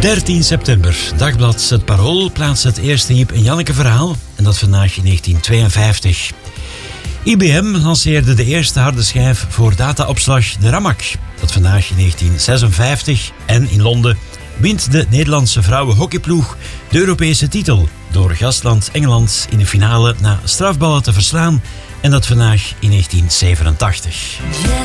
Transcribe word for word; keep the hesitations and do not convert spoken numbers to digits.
dertien september. Dagblad Het Parool plaatst het eerste Iep en Janneke verhaal. En dat vandaag in negentien tweeënvijftig. I B M lanceerde de eerste harde schijf voor dataopslag, de Ramac. Dat vandaag in negentien zesenvijftig. En in Londen wint de Nederlandse vrouwenhockeyploeg de Europese titel door gastland Engeland in de finale na strafballen te verslaan. En dat vandaag in negentien zevenentachtig.